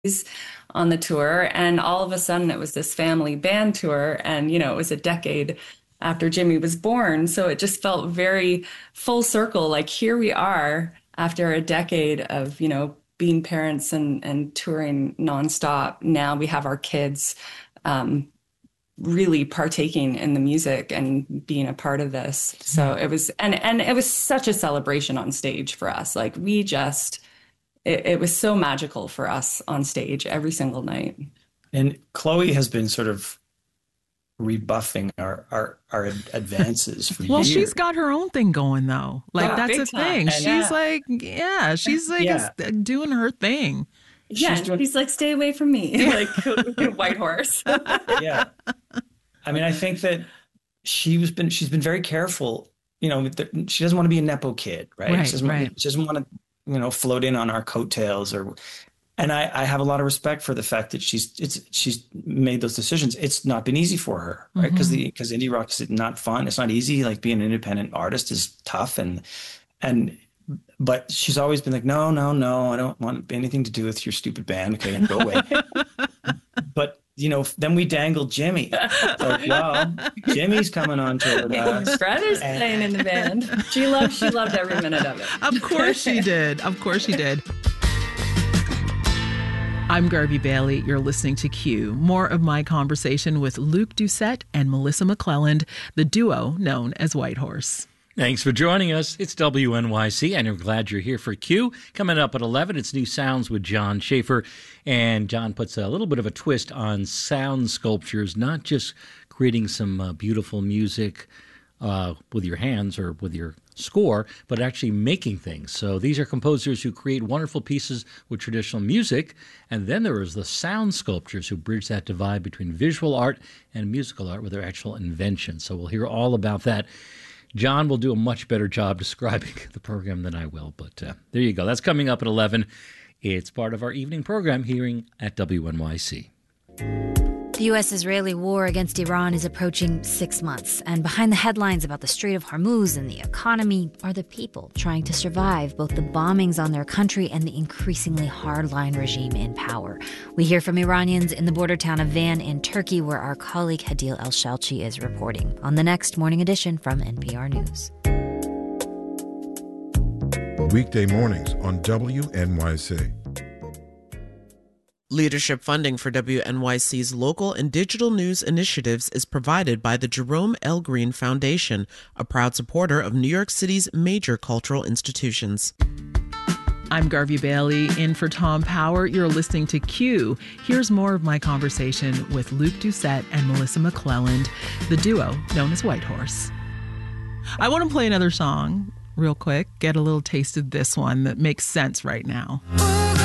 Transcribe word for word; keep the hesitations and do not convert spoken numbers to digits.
on the tour, and all of a sudden it was this family band tour, and you know it was a decade after Jimmy was born, so it just felt very full circle. Like here we are after a decade of you know being parents and and touring nonstop. Now we have our kids um, really partaking in the music and being a part of this. So it was, and and it was such a celebration on stage for us. Like we just it, it was so magical for us on stage every single night. And Chloe has been sort of rebuffing our our, our advances for well, years. She's got her own thing going though. Like Yeah, that's big the time. thing. And She's yeah. like, yeah, she's like Yeah. is- doing her thing. Yeah, She's doing- he's like, stay away from me, like White Horse. Yeah. I mean, I think that she was been she's been very careful. You know, th- she doesn't want to be a nepo kid, right? Right, she, doesn't, right. she doesn't want to, you know, float in on our coattails or. And I, I have a lot of respect for the fact that she's it's she's made those decisions. It's not been easy for her, right? Because the because indie rock is not fun. It's not easy. Like being an independent artist is tough, and and but she's always been like, no, no, no, I don't want anything to do with your stupid band. Okay, and go away. But you know, then we dangled Jimmy. Like, well, Jimmy's coming on tour with us. Brother's playing in the band. She loved she loved every minute of it. Of course she did. Of course she did. I'm Garvey Bailey. You're listening to Q. More of my conversation with Luke Doucette and Melissa McClelland, the duo known as White Horse. Thanks for joining us. It's W N Y C, and we're glad you're here for Q. Coming up at eleven, it's New Sounds with John Schaefer. And John puts a little bit of a twist on sound sculptures, not just creating some uh, beautiful music uh, with your hands or with your score, but actually making things. So these are composers who create wonderful pieces with traditional music. And then there is the sound sculptors who bridge that divide between visual art and musical art with their actual invention. So we'll hear all about that. John will do a much better job describing the program than I will. But uh, there you go. That's coming up at eleven. It's part of our evening program here at W N Y C. The U S-Israeli war against Iran is approaching six months, and behind the headlines about the Strait of Hormuz and the economy are the people trying to survive both the bombings on their country and the increasingly hardline regime in power. We hear from Iranians in the border town of Van in Turkey, where our colleague Hadil El-Shalchi is reporting on the next Morning Edition from N P R News. Weekday mornings on W N Y C. Leadership funding for W N Y C's local and digital news initiatives is provided by the Jerome L. Green Foundation, a proud supporter of New York City's major cultural institutions. I'm Garvey Bailey, in for Tom Power. You're listening to Q. Here's more of my conversation with Luke Doucette and Melissa McClelland, the duo known as White Horse. I want to play another song real quick, get a little taste of this one that makes sense right now.